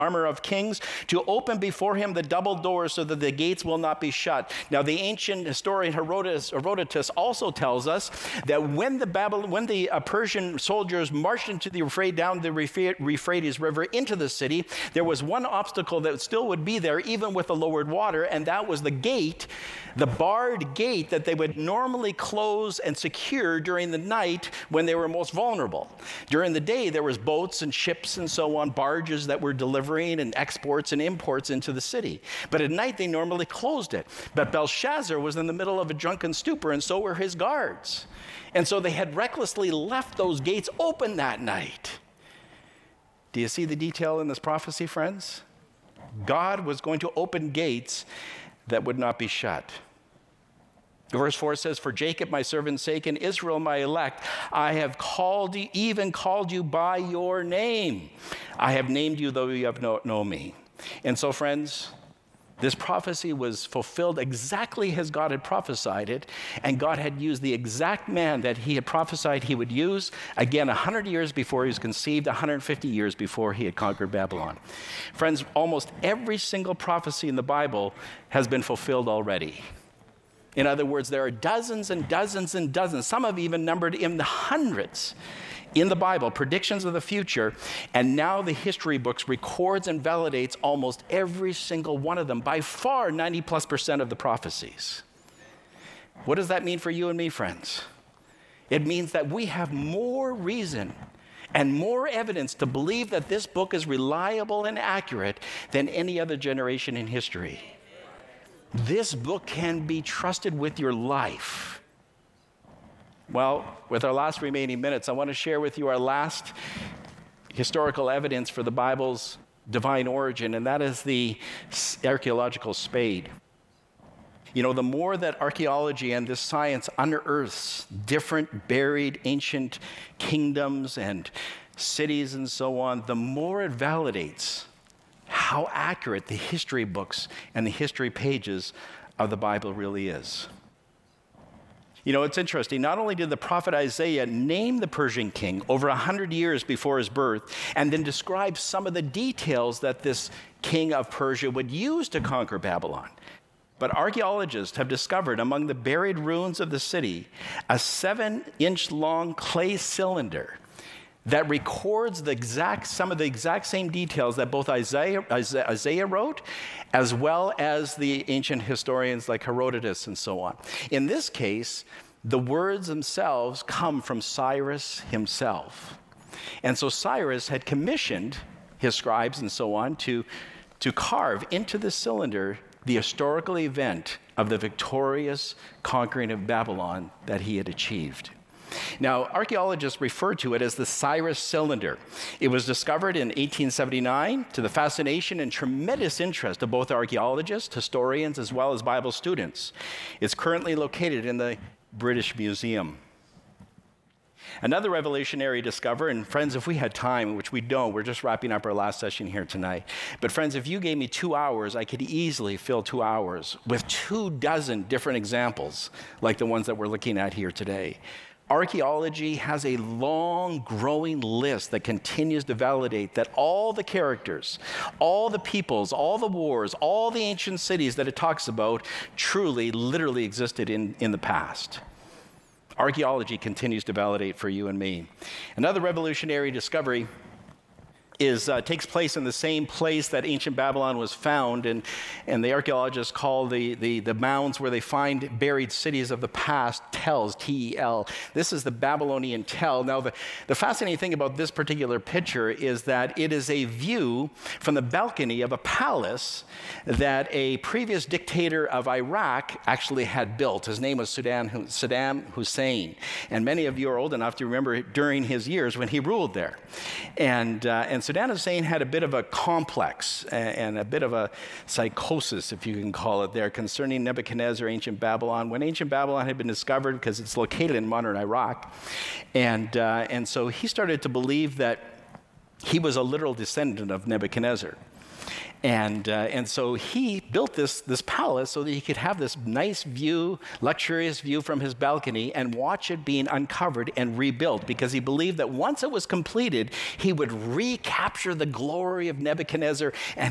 armor of kings, to open before him the double doors so that the gates will not be shut. Now, the ancient historian Herodotus also tells us that when the Persian soldiers marched into the down the Euphrates River into the city, there was one obstacle that still would be there even with the lowered water, and that was the gate, the barred gate that they would normally close and secure during the night when they were most vulnerable. During the day, there was boats and ships and so on, barges that were delivering and exports and imports into the city. But at night, they normally closed it. But Belshazzar was in the middle of a drunken stupor, and so were his guards. And so they had recklessly left those gates open that night. Do you see the detail in this prophecy, friends? God was going to open gates that would not be shut. Verse 4 says, "For Jacob my servant's sake and Israel my elect, I have called you, even called you by your name. I have named you though you have known me." And so, friends, this prophecy was fulfilled exactly as God had prophesied it, and God had used the exact man that he had prophesied he would use, again, 100 years before he was conceived, 150 years before he had conquered Babylon. Friends, almost every single prophecy in the Bible has been fulfilled already. In other words, there are dozens and dozens and dozens, some have even numbered in the hundreds in the Bible, predictions of the future, and now the history books records and validates almost every single one of them, by far 90+% of the prophecies. What does that mean for you and me, friends? It means that we have more reason and more evidence to believe that this book is reliable and accurate than any other generation in history. This book can be trusted with your life. Well, with our last remaining minutes, I want to share with you our last historical evidence for the Bible's divine origin, and that is the archaeological spade. You know, the more that archaeology and this science unearths different buried ancient kingdoms and cities and so on, the more it validates how accurate the history books and the history pages of the Bible really is. You know, it's interesting. Not only did the prophet Isaiah name the Persian king over 100 years before his birth, and then describe some of the details that this king of Persia would use to conquer Babylon, but archaeologists have discovered among the buried ruins of the city a 7-inch long clay cylinder that records some of the exact same details that both Isaiah wrote, as well as the ancient historians like Herodotus and so on. In this case, the words themselves come from Cyrus himself. And so Cyrus had commissioned his scribes and so on to carve into the cylinder the historical event of the victorious conquering of Babylon that he had achieved. Now, archaeologists refer to it as the Cyrus cylinder. It was discovered in 1879 to the fascination and tremendous interest of both archaeologists, historians, as well as Bible students. It's currently located in the British Museum. Another revolutionary discovery, and friends, if we had time, which we don't, we're just wrapping up our last session here tonight. But friends, if you gave me 2 hours, I could easily fill 2 hours with 24 different examples like the ones that we're looking at here today. Archaeology has a long, growing list that continues to validate that all the characters, all the peoples, all the wars, all the ancient cities that it talks about truly, literally existed in the past. Archaeology continues to validate for you and me. Another revolutionary discovery takes place in the same place that ancient Babylon was found, and the archaeologists call the mounds where they find buried cities of the past tells, T-E-L. This is the Babylonian tell. Now, the fascinating thing about this particular picture is that it is a view from the balcony of a palace that a previous dictator of Iraq actually had built. His name was Saddam Hussein, and many of you are old enough to remember during his years when he ruled there. And Saddam Hussein had a bit of a complex and a bit of a psychosis, if you can call it there, concerning Nebuchadnezzar, ancient Babylon. When ancient Babylon had been discovered, because it's located in modern Iraq, and so he started to believe that he was a literal descendant of Nebuchadnezzar. And so he built this palace so that he could have this nice view, luxurious view from his balcony and watch it being uncovered and rebuilt, because he believed that once it was completed, he would recapture the glory of Nebuchadnezzar and